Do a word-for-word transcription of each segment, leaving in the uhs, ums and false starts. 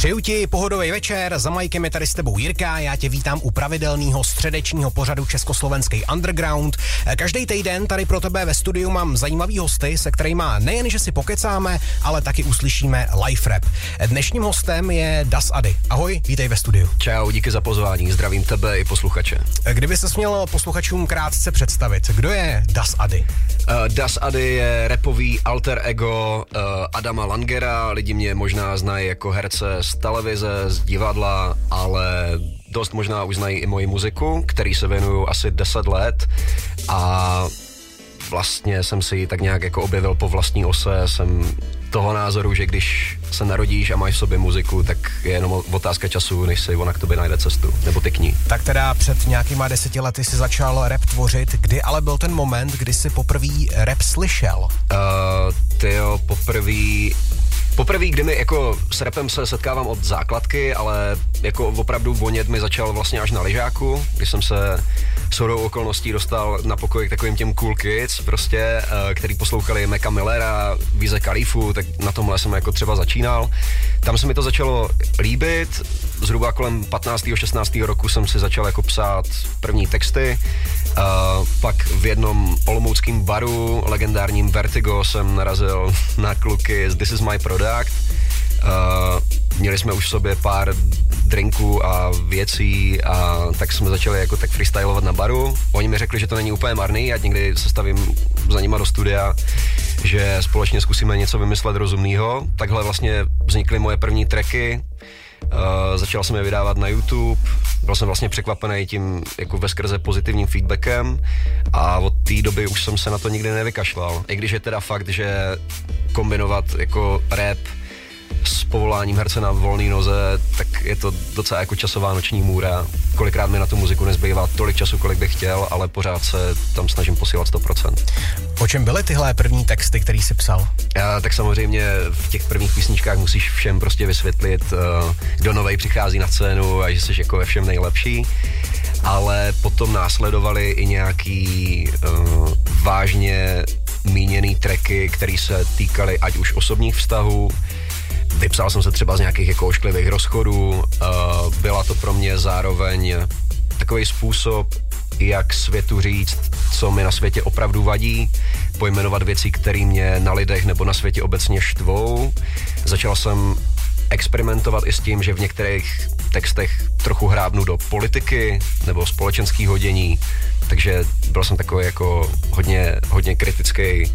Přeju ti pohodový večer, za majkem je tady s tebou Jirka, já tě vítám u pravidelného středečního pořadu Československý underground. Každý týden tady pro tebe ve studiu mám zajímavý hosty, se kterými nejen, že si pokecáme, ale taky uslyšíme live rap. Dnešním hostem je Das Ady. Ahoj, vítej ve studiu. Čau, díky za pozvání, zdravím tebe i posluchače. Kdyby ses měl posluchačům krátce představit, kdo je Das Ady? Uh, Das Ady je rapový alter ego uh, Adama Langera, lidi mě možná znají jako herce z televize, z divadla, ale dost možná už znají i moji muziku, který se věnuju asi deset let a vlastně jsem si ji tak nějak jako objevil po vlastní ose, jsem toho názoru, že když se narodíš a máš v sobě muziku, tak je jenom otázka času, než si ona k tobě najde cestu, nebo ty k ní. Tak teda před nějakýma deseti lety si začal rap tvořit, kdy ale byl ten moment, kdy jsi poprvý rap slyšel? Uh, tyjo, poprvý... Poprvé, kdy mi jako s rapem se setkávám od základky, ale jako opravdu vonět mi začal vlastně až na lyžáku, když jsem se shodou okolností dostal na pokoj k takovým těm cool kids, prostě, který poslouchali Meka Millera, Wize Khalifu, tak na tomhle jsem jako třeba začínal. Tam se mi to začalo líbit, zhruba kolem patnáctého šestnáctého roku jsem si začal jako psát první texty, uh, pak v jednom olomouckém baru, legendárním Vertigo, jsem narazil na kluky z This Is My Product. Uh, měli jsme už v sobě pár drinků a věcí a tak jsme začali jako tak freestylovat na baru. Oni mi řekli, že to není úplně marný, já někdy se stavím za nima do studia, že společně zkusíme něco vymyslet rozumného. Takhle vlastně vznikly moje první tracky. Uh, začal jsem je vydávat na YouTube, byl jsem vlastně překvapený tím jako veskrze pozitivním feedbackem a od té doby už jsem se na to nikdy nevykašlal. I když je teda fakt, že kombinovat jako rap s povoláním herce na volný noze, tak je to docela jako časová noční můra. Kolikrát mi na tu muziku nezbývá tolik času, kolik bych chtěl, ale pořád se tam snažím posílat sto procent. O čem byly tyhle první texty, který jsi psal? Já, tak samozřejmě v těch prvních písničkách musíš všem prostě vysvětlit, uh, kdo novej přichází na scénu a že jsi jako ve všem nejlepší. Ale potom následovaly i nějaký uh, vážně míněný tracky, které se týkaly ať už osobních vztahů. Vypsal jsem se třeba z nějakých jako ošklivých rozchodů. Uh, byla to pro mě zároveň takový způsob, jak světu říct, co mi na světě opravdu vadí, pojmenovat věci, které mě na lidech nebo na světě obecně štvou. Začal jsem experimentovat i s tím, že v některých textech trochu hrábnu do politiky nebo společenského dění, takže byl jsem takový jako hodně, hodně kritický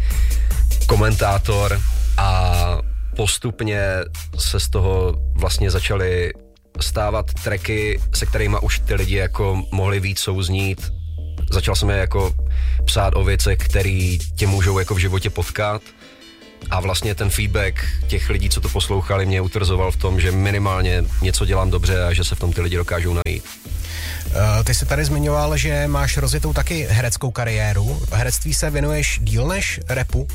komentátor a postupně se z toho vlastně začaly stávat tracky, se kterými už ty lidi jako mohli víc souznít. Začal jsem je jako psát o věcech, které tě můžou jako v životě potkat a vlastně ten feedback těch lidí, co to poslouchali, mě utvrzoval v tom, že minimálně něco dělám dobře a že se v tom ty lidi dokážou najít. Uh, ty jsi tady zmiňoval, že máš rozjetou taky hereckou kariéru. Herectví se věnuješ díl než rapu?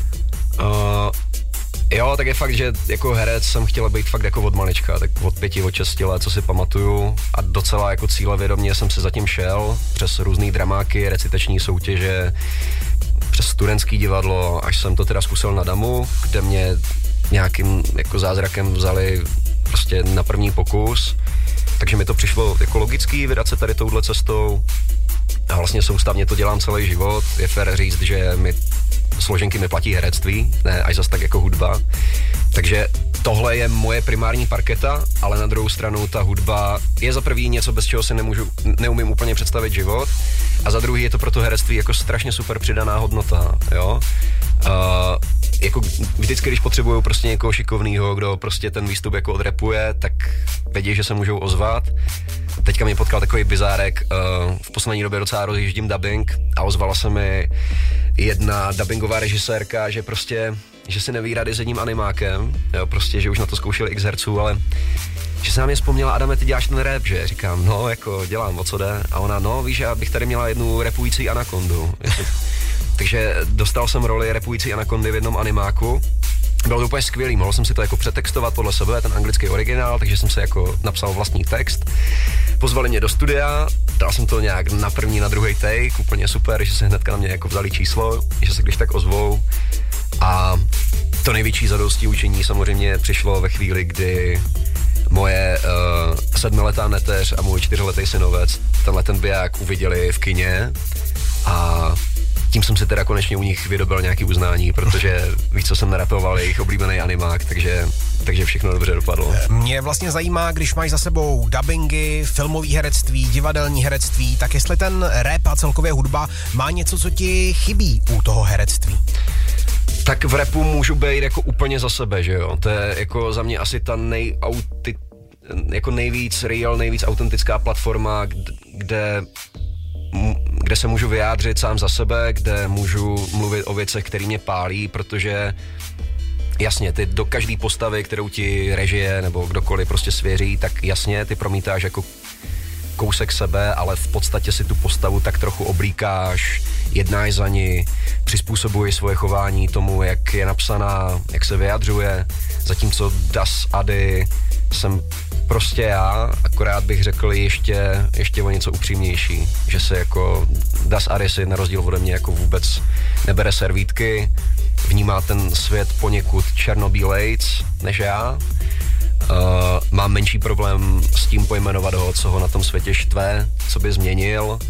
Uh, Jo, tak je fakt, že jako herec jsem chtěl být fakt jako od malička, tak od pěti, od šesti let, co si pamatuju a docela jako cílevědomě jsem se zatím šel přes různý dramáky, recitační soutěže, přes studentský divadlo, až jsem to teda zkusil na Damu, kde mě nějakým jako zázrakem vzali prostě na první pokus, takže mi to přišlo jako logický vydat se tady touhle cestou a vlastně soustavně to dělám celý život. Je fér říct, že mi složenky mi platí herectví, ne až zas tak jako hudba. Takže tohle je moje primární parketa, ale na druhou stranu ta hudba je za prvý něco, bez čeho si nemůžu, neumím úplně představit život a za druhý je to pro to herectví jako strašně super přidaná hodnota, jo. Uh, jako vždycky, když potřebuju prostě někoho šikovného, kdo prostě ten výstup jako odrapuje, tak vědí, že se můžou ozvat. Teďka mě potkal takový bizárek, uh, v poslední době docela rozjíždím dubbing a ozvala se mi jedna dubbingová režisérka, že prostě, že si neví rady s jedním animákem, jo, prostě, že už na to zkoušeli x herců, ale že se nám je vzpomněla, Adame, ty děláš ten rap, že? Říkám, no, jako dělám, o co jde? A ona, no, víš, já bych tady měla jednu rapující anakondu. Takže dostal jsem roli rapující anakondy v jednom animáku. Bylo to úplně skvělý, mohl jsem si to jako přetextovat podle sebe, ten anglický originál, takže jsem se jako napsal vlastní text. Pozvali mě do studia, dal jsem to nějak na první, na druhý take, úplně super, že se hnedka na mě jako vzali číslo, že se když tak ozvou. A to největší zadosti učení samozřejmě přišlo ve chvíli, kdy moje uh, sedmiletá neteř a můj čtyřletý synovec tenhle ten biják uviděli v kině a tím jsem si teda konečně u nich vydobil nějaký uznání, protože víš, co jsem narapoval, jejich oblíbený animák, takže, takže všechno dobře dopadlo. Mě vlastně zajímá, když máš za sebou dabingy, filmový herectví, divadelní herectví, tak jestli ten rap a celkově hudba má něco, co ti chybí u toho herectví? Tak v rapu můžu být jako úplně za sebe, že jo? To je jako za mě asi ta nejauti, jako nejvíc real, nejvíc autentická platforma, kde kde se můžu vyjádřit sám za sebe, kde můžu mluvit o věcech, které mě pálí, protože jasně, ty do každé postavy, kterou ti režie nebo kdokoliv prostě svěří, tak jasně, ty promítáš jako kousek sebe, ale v podstatě si tu postavu tak trochu oblíkáš, jednáš za ní, přizpůsobuješ svoje chování tomu, jak je napsaná, jak se vyjadřuje, zatímco Das Ady jsem prostě já, akorát bych řekl ještě, ještě o něco upřímnější, že se jako Das Ady si na rozdíl ode mě jako vůbec nebere servítky, vnímá ten svět poněkud černobílejc než já. Uh, mám menší problém s tím pojmenovat ho, co ho na tom světě štve, co by změnil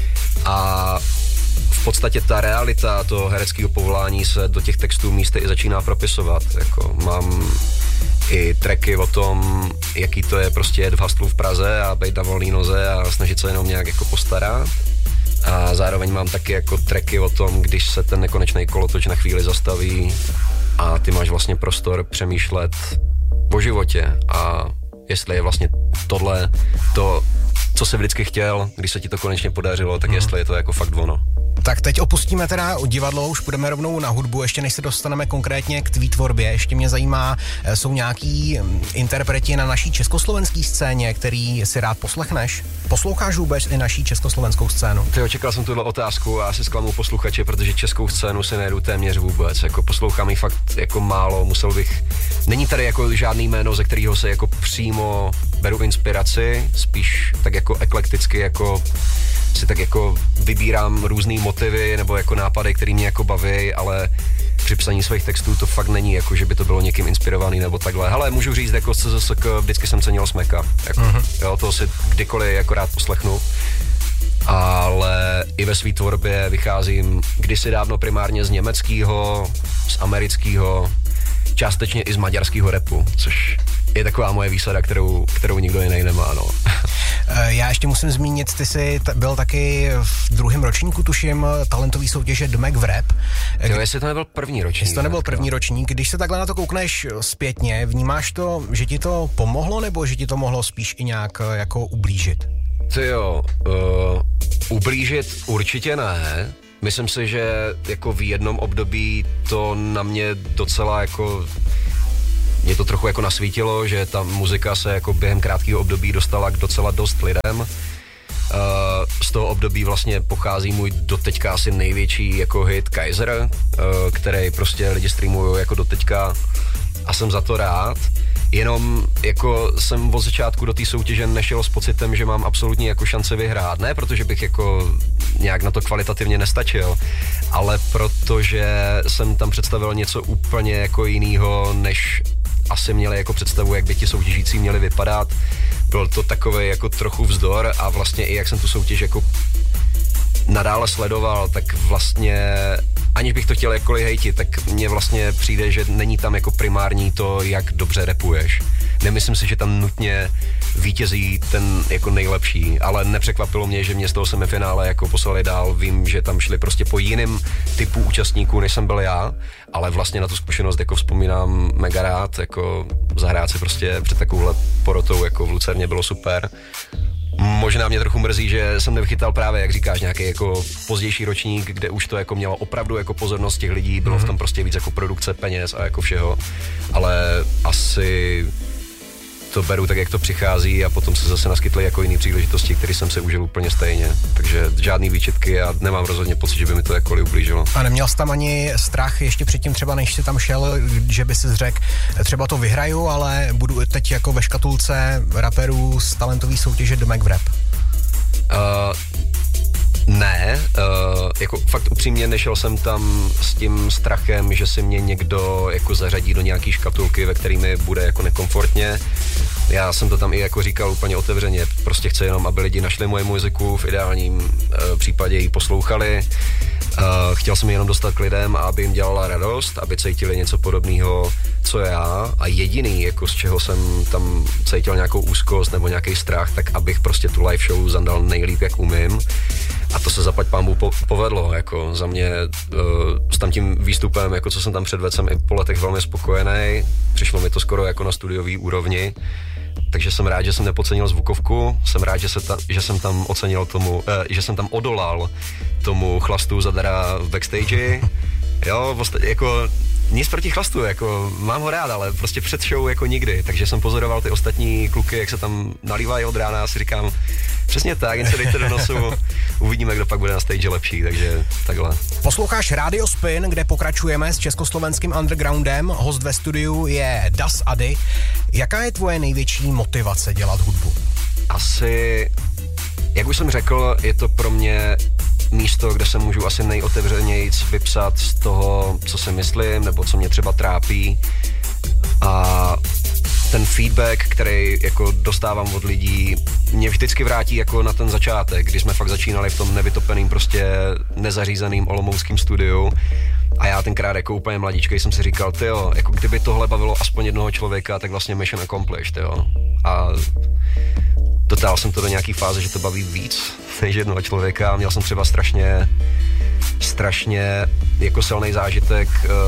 a v podstatě ta realita toho hereckého povolání se do těch textů místy i začíná propisovat. Jako mám i tracky o tom, jaký to je prostě jet v hastlu v Praze a být na volný noze a snažit se jenom nějak jako postarat. A zároveň mám taky jako tracky o tom, když se ten nekonečný kolotoč na chvíli zastaví a ty máš vlastně prostor přemýšlet o životě a jestli je vlastně tohle to, co jsi vždycky chtěl, když se ti to konečně podařilo, tak mm. jestli je to jako fakt ono. Tak teď opustíme teda divadlo, už půjdeme rovnou na hudbu, ještě než se dostaneme konkrétně k tvý tvorbě, ještě mě zajímá, jsou nějaký interpreti na naší československé scéně, který si rád poslechneš? Posloucháš vůbec i naší československou scénu? Ty čekal jsem tuhle otázku a asi zklamu posluchače, protože českou scénu si nejedu téměř vůbec, jako poslouchám ji fakt jako málo, musel bych, není tady jako žádný jméno, ze kterého se jako přímo beru inspiraci, spíš tak jako eklekticky, jako si tak jako vybírám různý motivy nebo jako nápady, které mě jako baví, ale při psaní svých textů to fakt není jako, že by to bylo někým inspirovaný nebo takhle. Hele, můžu říct, jako C Z S K vždycky jsem cenil Smeka, jako, uh-huh. jo, to si kdykoliv jako rád poslechnu, ale i ve své tvorbě vycházím kdysi dávno primárně z německého, z amerického, částečně i z maďarského rapu, což je taková moje výsada, kterou, kterou nikdo jiný nemá, no. Já ještě musím zmínit, ty jsi t- byl taky v druhém ročníku, tuším, talentový soutěže The Mac v Rap. Jo, jestli to nebyl první ročník. Jestli to nebyl první ročník, když se takhle na to koukneš zpětně, vnímáš to, že ti to pomohlo, nebo že ti to mohlo spíš i nějak jako ublížit? Ty jo, uh, ublížit určitě ne. Myslím si, že jako v jednom období to na mě docela jako mě to trochu jako nasvítilo, že ta muzika se jako během krátkého období dostala k docela dost lidem. Uh, z toho období vlastně pochází můj doteďka asi největší jako hit Kaiser, uh, který prostě lidi streamují jako doteďka a jsem za to rád. Jenom jako jsem od začátku do té soutěže nešel s pocitem, že mám absolutní jako šance vyhrát. Ne protože bych jako nějak na to kvalitativně nestačil, ale protože jsem tam představil něco úplně jako jinýho, než asi měli jako představu, jak by ti soutěžící měli vypadat. Byl to takový jako trochu vzdor a vlastně i jak jsem tu soutěž jako nadále sledoval, tak vlastně aniž bych to chtěl jakkoliv hejtit, tak mně vlastně přijde, že není tam jako primární to, jak dobře rapuješ. Nemyslím si, že tam nutně vítězí ten jako nejlepší, ale nepřekvapilo mě, že mě z toho semifinále jako poslali dál. Vím, že tam šli prostě po jiným typu účastníků, než jsem byl já, ale vlastně na tu zkušenost jako vzpomínám mega rád, jako zahrát se prostě před takovouhle porotou jako v Lucerně bylo super. Možná mě trochu mrzí, že jsem nevychytal právě, jak říkáš, nějaký jako pozdější ročník, kde už to jako mělo opravdu jako pozornost těch lidí, bylo v tom prostě víc jako produkce peněz a jako všeho, ale asi to beru tak, jak to přichází a potom se zase naskytly jako jiný příležitosti, které jsem se užil úplně stejně. Takže žádný výčitky a nemám rozhodně pocit, že by mi to jakkoliv ublížilo. A neměl jsi tam ani strach ještě předtím třeba, než jsi tam šel, že by si řekl, třeba to vyhraju, ale budu teď jako ve škatulce raperů z talentové soutěže The Mac v Rap? Uh, Ne, uh, jako fakt upřímně nešel jsem tam s tím strachem, že si mě někdo jako zařadí do nějaký škatulky, ve který mi bude jako nekomfortně. Já jsem to tam i jako říkal úplně otevřeně, prostě chci jenom, aby lidi našli moji muziku, v ideálním uh, případě ji poslouchali. Uh, chtěl jsem jenom dostat k lidem a aby jim dělala radost, aby cítili něco podobného, co já, a jediný, jako z čeho jsem tam cítil nějakou úzkost nebo nějaký strach, tak abych prostě tu live show zandal nejlíp, jak umím. A to se zaplať pánbůh po, povedlo, jako za mě uh, s tam tím výstupem, jako co jsem tam předvedl, jsem i po letech velmi spokojený, přišlo mi to skoro jako na studiový úrovni, takže jsem rád, že jsem nepodcenil zvukovku, jsem rád, že, se ta, že jsem tam ocenil tomu, uh, že jsem tam odolal tomu chlastu zadara v backstage, jo, vlastně jako nic proti chlastu, jako mám ho rád, ale prostě před show jako nikdy, takže jsem pozoroval ty ostatní kluky, jak se tam nalívají od rána a si říkám, přesně tak, jen se dejte do nosu, uvidíme, kdo pak bude na stage lepší, takže takhle. Posloucháš Radio Spin, kde pokračujeme s československým undergroundem, host ve studiu je Das Ady. Jaká je tvoje největší motivace dělat hudbu? Asi, jak už jsem řekl, je to pro mě místo, kde se můžu asi nejotevřenějc vypsat z toho, co si myslím, nebo co mě třeba trápí. A ten feedback, který jako dostávám od lidí, mě vždycky vrátí jako na ten začátek, kdy jsme fakt začínali v tom nevytopeným, prostě nezařízeným olomouckým studiu. A já tenkrát jako úplně mladíčkej jsem si říkal, tyjo, jako kdyby tohle bavilo aspoň jednoho člověka, tak vlastně mission accomplished, jo. A dotáhl jsem to do nějaký fáze, že to baví víc než jednoho člověka. Měl jsem třeba strašně, strašně jako silný zážitek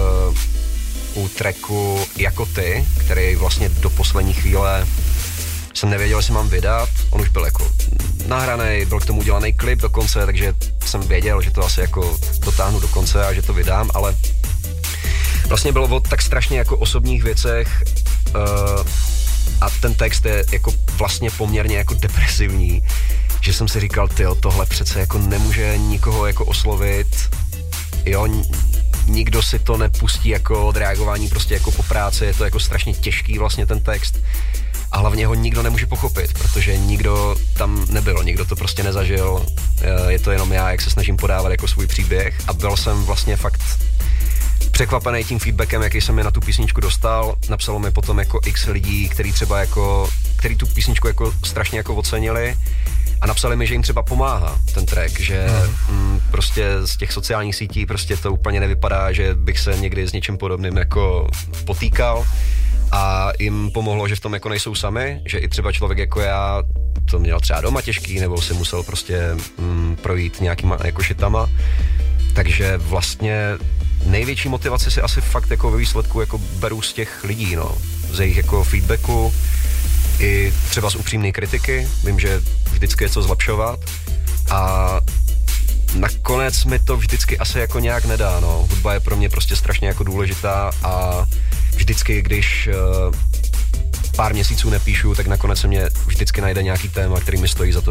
uh, u tracku Jako ty, který vlastně do poslední chvíle jsem nevěděl, jestli mám vydat. On už byl jako nahraný, byl k tomu udělaný klip dokonce, takže jsem věděl, že to asi jako dotáhnu do konce a že to vydám, ale vlastně bylo o tak strašně jako osobních věcech uh, a ten text je jako vlastně poměrně jako depresivní, že jsem si říkal, tyjo, tohle přece jako nemůže nikoho jako oslovit, jo, nikdo si to nepustí jako odreagování prostě jako po práci, je to jako strašně těžký vlastně ten text a hlavně ho nikdo nemůže pochopit, protože nikdo tam nebyl, nikdo to prostě nezažil, je to jenom já, jak se snažím podávat jako svůj příběh a byl jsem vlastně fakt překvapený tím feedbackem, jaký jsem mi na tu písničku dostal. Napsalo mi potom jako x lidí, který třeba jako, který tu písničku jako strašně jako ocenili a napsali mi, že jim třeba pomáhá ten track, že mm. m, prostě z těch sociálních sítí prostě to úplně nevypadá, že bych se někdy s něčím podobným jako potýkal a jim pomohlo, že v tom jako nejsou sami, že i třeba člověk jako já to měl třeba doma těžký nebo si musel prostě m, projít nějakýma jako šitama, takže vlastně největší motivaci si asi fakt jako ve výsledku jako beru z těch lidí, no, z jejich jako feedbacku i třeba z upřímné kritiky, vím, že vždycky je co zlepšovat a nakonec mi to vždycky asi jako nějak nedá, no, hudba je pro mě prostě strašně jako důležitá a vždycky, když uh, pár měsíců nepíšu, tak nakonec se mě vždycky najde nějaký téma, který mi stojí za to